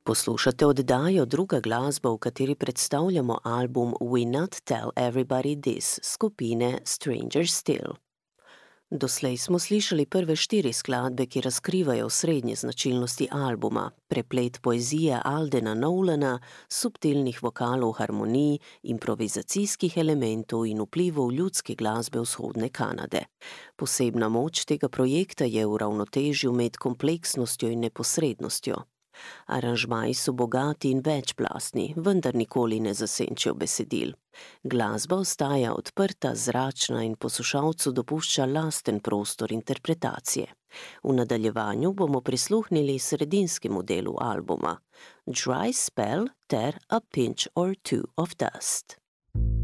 Poslušate oddajo Druga glasba, v kateri predstavljamo album We Not Tell Everybody This skupine Stranger Still. Doslej smo slišali prve 4 skladbe, ki razkrivajo srednje značilnosti albuma, preplet poezije Aldena Nolana, subtilnih vokalov harmonij, improvizacijskih elementov in vplivov ljudske glasbe vzhodne Kanade. Posebna moč tega projekta je v ravnotežju med kompleksnostjo in neposrednostjo. Aranžmaji so bogati in večplastni, vendar nikoli ne zasenčijo besedil. Glasba ostaja odprta, zračna in poslušalcu dopušča lasten prostor interpretacije. V nadaljevanju bomo prisluhnili sredinskemu delu albuma, Dry Spell ter A Pinch or Two of Dust.